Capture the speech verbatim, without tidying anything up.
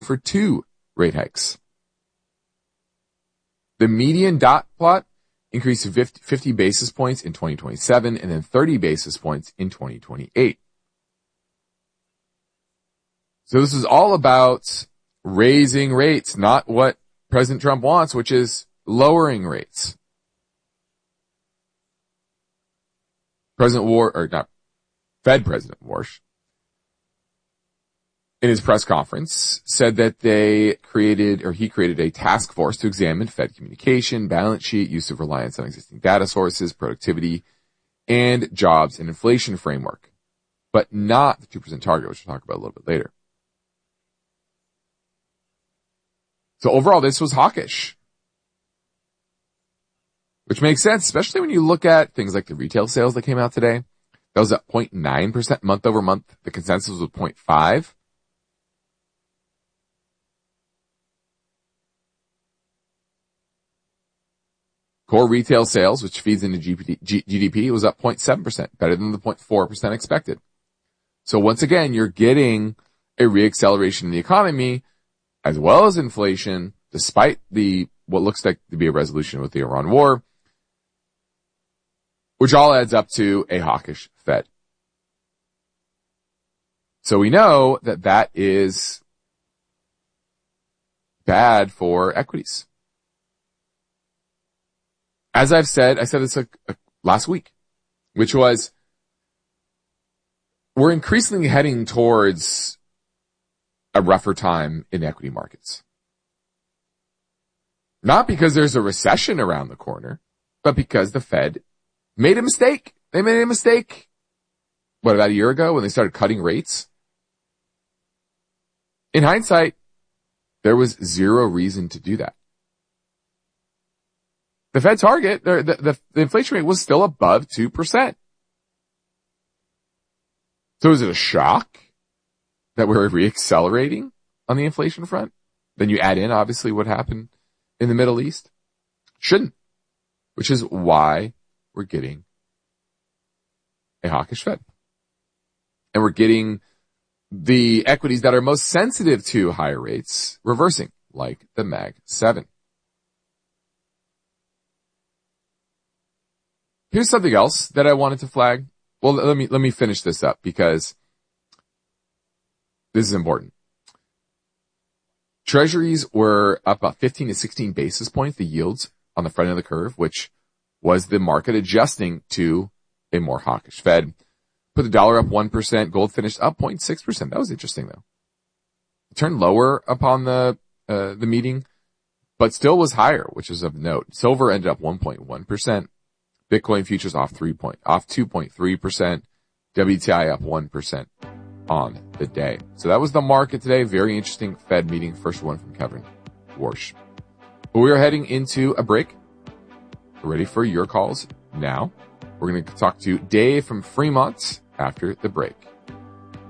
for two rate hikes. The median dot plot increased to fifty basis points in twenty twenty-seven and then thirty basis points in twenty twenty-eight. So this is all about raising rates, not what President Trump wants, which is lowering rates. President War, or not, Fed President Warsh, in his press conference, said that they created, or he created a task force to examine Fed communication, balance sheet, use of reliance on existing data sources, productivity, and jobs and inflation framework, but not the two percent target, which we'll talk about a little bit later. So overall, this was hawkish, which makes sense, especially when you look at things like the retail sales that came out today. That was at zero point nine percent month over month. The consensus was zero point five. Core retail sales, which feeds into G D P, was up zero point seven percent, better than the zero point four percent expected. So once again, you're getting a reacceleration in the economy as well as inflation, despite the what looks like to be a resolution with the Iran war, which all adds up to a hawkish Fed. So we know that that is bad for equities. As I've said, I said this a, a, last week, which was we're increasingly heading towards a rougher time in equity markets. Not because there's a recession around the corner, but because the Fed made a mistake. They made a mistake, what, about a year ago when they started cutting rates? In hindsight, there was zero reason to do that. The Fed target, the, the, the inflation rate was still above two percent. So is it a shock that we're reaccelerating on the inflation front? Then you add in, obviously, what happened in the Middle East. Shouldn't. Which is why we're getting a hawkish Fed. And we're getting the equities that are most sensitive to higher rates reversing, like the Mag seven. Here's something else that I wanted to flag. Well, let me, let me finish this up because this is important. Treasuries were up about fifteen to sixteen basis points, the yields on the front end of the curve, which was the market adjusting to a more hawkish Fed. Put the dollar up one percent, gold finished up zero point six percent. That was interesting though. It turned lower upon the, uh, the meeting, but still was higher, which is of note. Silver ended up one point one percent. Bitcoin futures off three point, off two point three percent. W T I up one percent on the day. So that was the market today. Very interesting Fed meeting. First one from Kevin Warsh. But we are heading into a break. We're ready for your calls now. We're going to talk to Dave from Fremont after the break.